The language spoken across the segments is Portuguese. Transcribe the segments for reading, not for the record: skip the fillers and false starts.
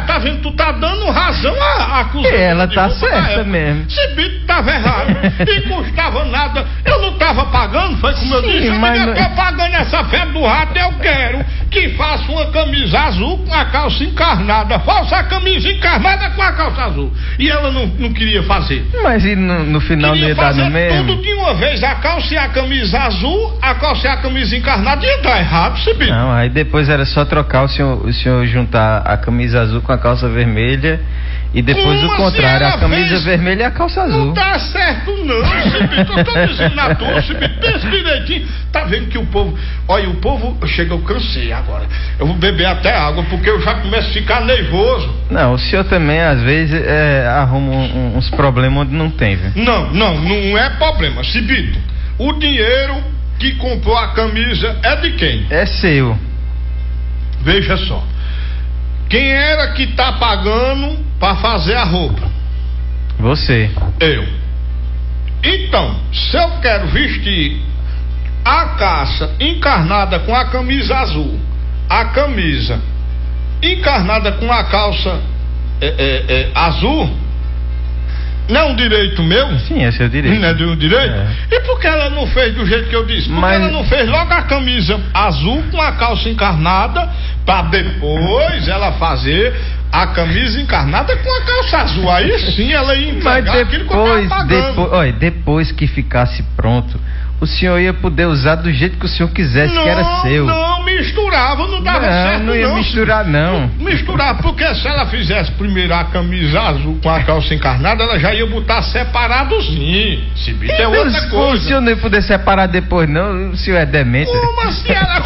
tá vendo? Tu tá dando razão à cozinha. Ela tá certa mesmo. Cibito tava errado. E custava nada. Eu não tava pagando, foi como eu disse. Eu tô pagando essa febre do rato, eu quero que faça uma camisa azul com a calça encarnada. Faça a camisa encarnada com a calça azul. E ela não queria fazer. Mas e no final não ia dar no mesmo? Tudo de uma vez, a calça e a camisa azul, a calça e a camisa encarnada, ia dar errado, Cibito. Não, aí depois era só trocar, o senhor juntar a camisa azul com a calça vermelha e depois o contrário, a camisa vermelha e a calça azul. Não tá certo não, Cibito, eu tô dizendo na tua, Cibito, pensa direitinho. Tá vendo que o povo, olha, o povo, chega, eu cansei agora, eu vou beber até água, porque eu já começo a ficar nervoso. Não, o senhor também às vezes arruma uns problemas onde não tem, viu? Não é problema, Cibito, o dinheiro que comprou a camisa é de quem? É seu. Veja só, quem era que tá pagando para fazer a roupa? Você. Eu. Então, se eu quero vestir a calça encarnada com a camisa azul, a camisa encarnada com a calça azul, não é um direito meu? Sim, é seu direito. Não é de um direito? É. E por que ela não fez do jeito que eu disse? Porque ela não fez logo a camisa azul com a calça encarnada, pra depois ela fazer a camisa encarnada com a calça azul. Aí sim ela ia entregar aquilo que eu tava pagando. Depois que ficasse pronto, o senhor ia poder usar do jeito que o senhor quisesse, que era seu. Não misturava, não dava certo. Não ia misturar, não. Misturar, porque se ela fizesse primeiro a camisa azul com a calça encarnada, ela já ia botar separadozinho. Se bicho é outra coisa. O senhor não ia poder separar depois, não? O senhor é demente. Como assim ela...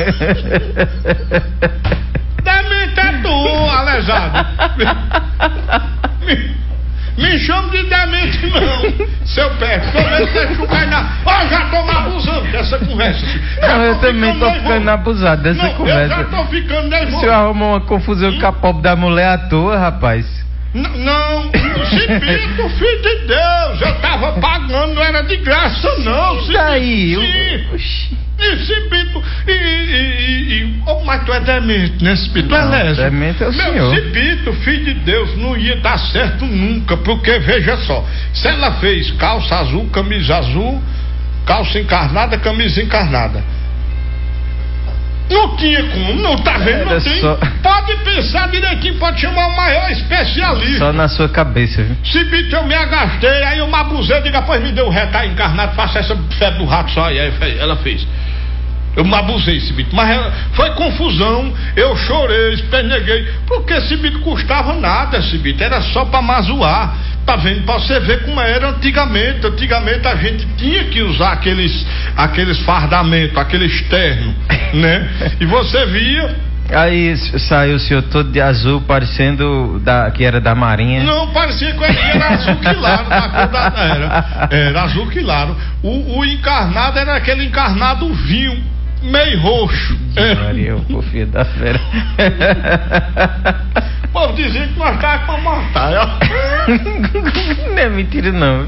Demente é tu, aleijado. Me chama de demente não, seu pé. Eu já tô me abusando dessa conversa. Não, eu também tô ficando abusado dessa conversa. Eu já tô ficando nervoso. O senhor arrumou uma confusão com a pobre da mulher à toa, rapaz. Não, Cibito, filho de Deus, eu tava pagando, não era de graça não, Cibito. Daí, Cibito, mas tu é demente, né, Cibito? Tu é lésbico. Demente é o senhor. Cibito, filho de Deus, não ia dar certo nunca, porque veja só, se ela fez calça azul, calça encarnada, camisa encarnada, não tinha como, não tá vendo, não tem. Pode pensar direitinho, pode chamar o maior especialista. Só na sua cabeça, viu? Cibito, eu me agastei, aí eu me abusei, digo, depois me deu um retalho encarnado, faça essa febre do rato só, aí ela fez. Eu me abusei, Cibito, mas foi confusão, eu chorei, esperneguei, porque Cibito custava nada, Cibito, era só pra mazoar. Tá vendo? Pra você ver como era antigamente. Antigamente a gente tinha que usar aqueles fardamentos, aqueles ternos, né? E você via. Aí saiu o senhor todo de azul, parecendo que era da Marinha. Não, parecia que era azul claro, da cor era azul claro. O encarnado era aquele encarnado vinho, meio roxo. Maria, o filho da fera. O povo dizia que nós estávamos pra matar. Não é mentira, não.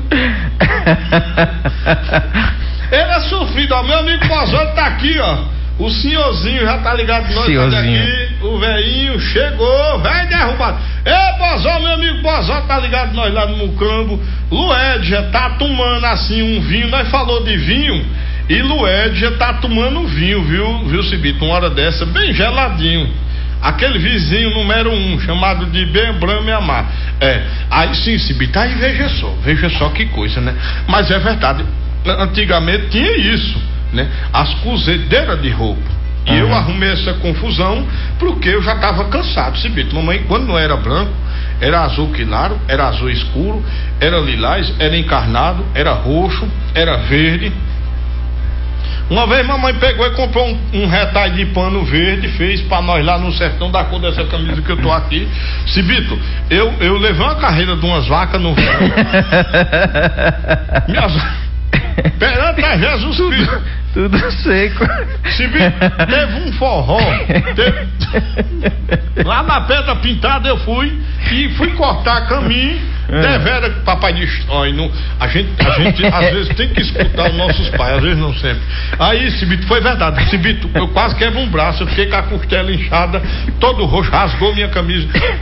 Era sofrido, ó. Meu amigo Bozão tá aqui, ó. O senhorzinho já tá ligado de nós. Senhorzinho. Aqui, o velhinho chegou, velho derrubado. Ei, Bozão, meu amigo Bozão tá ligado de nós lá no Mucambo. Luédia tá tomando assim um vinho. Nós falou de vinho e Luédia tá tomando vinho, viu, Cibito? Uma hora dessa, bem geladinho. Aquele vizinho número 1, chamado de Bembrame Amar. Aí sim, Cibito, aí veja só que coisa, né? Mas é verdade, antigamente tinha isso, né? As cozedeiras de roupa. E eu arrumei essa confusão porque eu já estava cansado, Cibito. Mamãe, quando não era branco, era azul claro, era azul escuro, era lilás, era encarnado, era roxo, era verde. Uma vez mamãe pegou e comprou um retalho de pano verde, fez pra nós lá no sertão da cor dessa camisa que eu tô aqui. Cibito, eu levei uma carreira de umas vacas no perante a Jesus Cristo. Tudo seco. Cibito, teve um forró. Lá na Pedra Pintada eu fui cortar caminho. Devera que papai disse, a gente às vezes tem que escutar os nossos pais, às vezes não sempre. Aí, Cibito, foi verdade, Cibito, eu quase quebro um braço, eu fiquei com a costela inchada, todo roxo, rasgou minha camisa.